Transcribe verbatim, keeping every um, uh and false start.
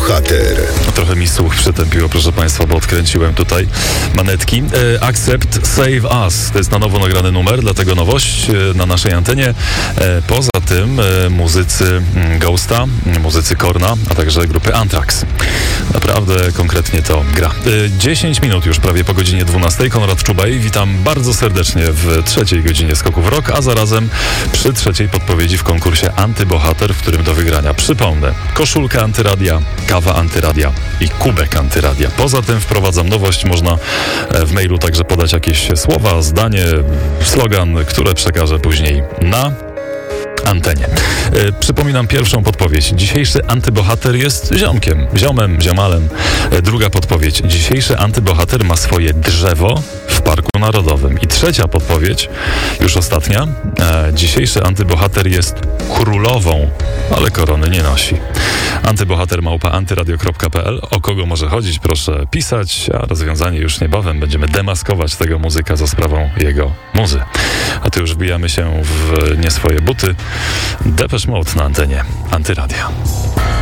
Antybohater. Trochę mi słuch przytępiło, proszę Państwa, bo odkręciłem tutaj manetki. E, Accept, Save Us. To jest na nowo nagrany numer, dlatego nowość e, na naszej antenie. E, poza tym e, muzycy Ghosta, muzycy Korna, a także grupy Anthrax. Naprawdę konkretnie to gra. E, dziesięć minut już prawie po godzinie dwunastej. Konrad Czubaj, witam bardzo serdecznie w trzeciej godzinie Skoków Rock, a zarazem przy trzeciej podpowiedzi w konkursie Antybohater, w którym do wygrania, przypomnę, koszulka Antyradia, kawa Antyradia i kubek Antyradia. Poza tym wprowadzam nowość, można w mailu także podać jakieś słowa, zdanie, slogan, które przekażę później na antenie. E, przypominam pierwszą podpowiedź. Dzisiejszy antybohater jest ziomkiem, ziomem, ziomalem. E, druga podpowiedź. Dzisiejszy antybohater ma swoje drzewo w Parku Narodowym. I trzecia podpowiedź, już ostatnia. E, dzisiejszy antybohater jest królową, ale korony nie nosi. Antybohater małpa antyradio kropka p l. O kogo może chodzić, proszę pisać, a rozwiązanie już niebawem. Będziemy demaskować tego muzyka za sprawą jego muzy. A tu już wbijamy się w nie swoje buty. Depeche Mode na antenie Antyradia.